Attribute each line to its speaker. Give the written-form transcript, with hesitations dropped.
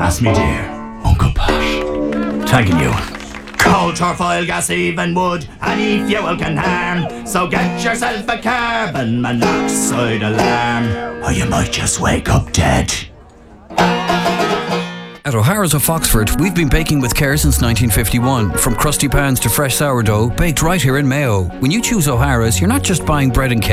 Speaker 1: That's me dear, Uncle Pat. Thanking you. Coal, charcoal, gas, even wood, any fuel can harm. So get yourself a carbon monoxide alarm, or you might just wake up dead.
Speaker 2: At O'Hara's of Foxford, we've been baking with care since 1951. From crusty pans to fresh sourdough, baked right here in Mayo. When you choose O'Hara's, you're not just buying bread and cake.